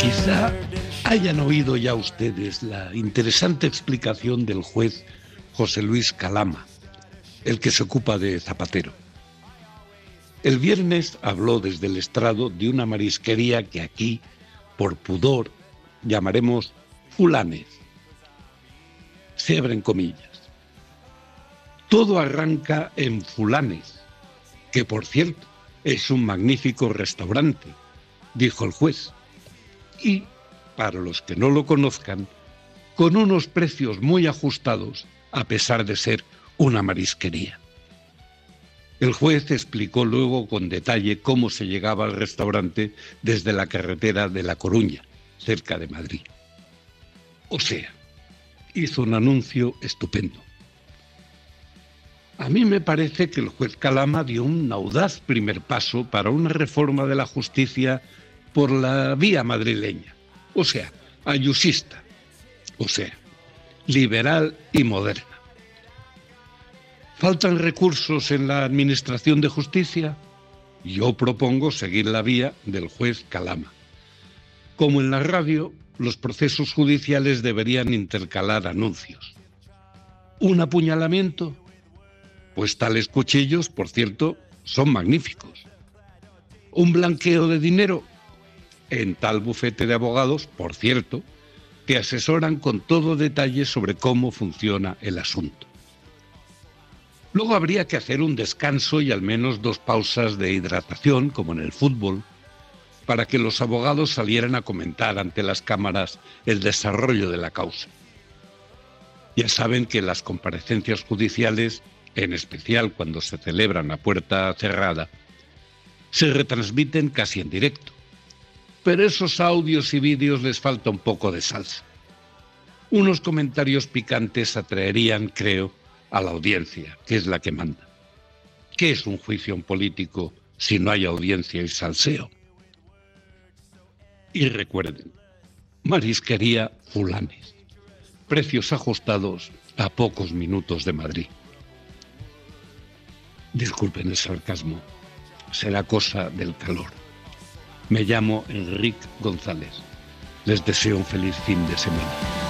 Quizá hayan oído ya ustedes la interesante explicación del juez José Luis Calama, el que se ocupa de Zapatero. El viernes habló desde el estrado de una marisquería que aquí, por pudor, llamaremos Fulanes. Se abren comillas. Todo arranca en Fulanes, que por cierto es un magnífico restaurante, dijo el juez. Y, para los que no lo conozcan, con unos precios muy ajustados, a pesar de ser una marisquería. El juez explicó luego con detalle cómo se llegaba al restaurante desde la carretera de La Coruña, cerca de Madrid. O sea, hizo un anuncio estupendo. A mí me parece que el juez Calama dio un audaz primer paso para una reforma de la justicia por la vía madrileña, o sea, ayusista, o sea, liberal y moderna. ¿Faltan recursos en la Administración de Justicia? Yo propongo seguir la vía del juez Calama. Como en la radio, los procesos judiciales deberían intercalar anuncios. ¿Un apuñalamiento? Pues tales cuchillos, por cierto, son magníficos. ¿Un blanqueo de dinero? En tal bufete de abogados, por cierto, te asesoran con todo detalle sobre cómo funciona el asunto. Luego habría que hacer un descanso y al menos 2 pausas de hidratación, como en el fútbol, para que los abogados salieran a comentar ante las cámaras el desarrollo de la causa. Ya saben que las comparecencias judiciales, en especial cuando se celebran a puerta cerrada, se retransmiten casi en directo. Pero esos audios y vídeos les falta un poco de salsa. Unos comentarios picantes atraerían, creo, a la audiencia, que es la que manda. ¿Qué es un juicio político si no hay audiencia y salseo? Y recuerden, marisquería Fulanes, precios ajustados a pocos minutos de Madrid. Disculpen el sarcasmo, será cosa del calor. Me llamo Enrique González. Les deseo un feliz fin de semana.